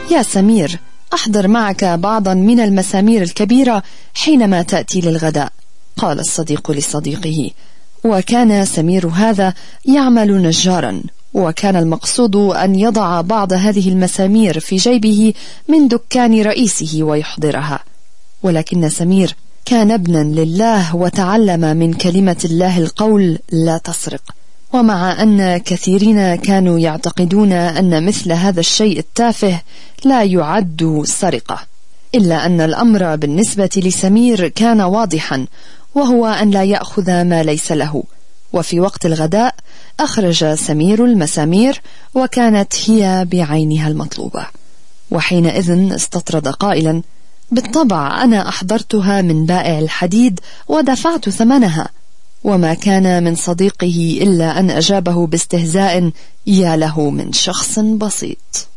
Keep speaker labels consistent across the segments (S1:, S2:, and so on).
S1: يا سمير، أحضر معك بعضا من المسامير الكبيرة حينما تأتي للغداء، قال الصديق لصديقه. وكان سمير هذا يعمل نجارا، وكان المقصود أن يضع بعض هذه المسامير في جيبه من دكان رئيسه ويحضرها. ولكن سمير كان ابنا لله وتعلم من كلمة الله القول لا تسرق. ومع أن كثيرين كانوا يعتقدون أن مثل هذا الشيء التافه لا يعد سرقة، إلا أن الأمر بالنسبة لسمير كان واضحا، وهو أن لا يأخذ ما ليس له. وفي وقت الغداء أخرج سمير المسامير، وكانت هي بعينها المطلوبة. وحينئذ استطرد قائلا: بالطبع أنا أحضرتها من بائع الحديد ودفعت ثمنها. وما كان من صديقه إلا أن أجابه باستهزاء: يا له من شخص بسيط.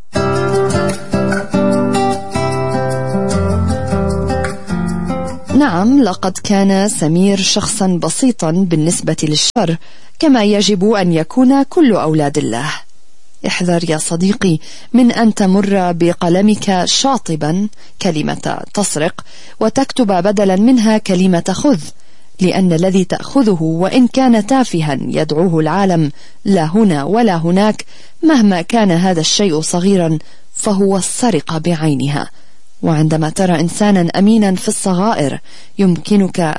S1: نعم، لقد كان سمير شخصا بسيطا بالنسبة للشر، كما يجب أن يكون كل أولاد الله. احذر يا صديقي من أن تمر بقلمك شاطبا كلمة تسرق وتكتب بدلا منها كلمة خذ، لأن الذي تأخذه وإن كان تافها يدعوه العالم لا هنا ولا هناك، مهما كان هذا الشيء صغيرا فهو السرقة بعينها. وعندما ترى إنسانا أمينا في الصغائر يمكنك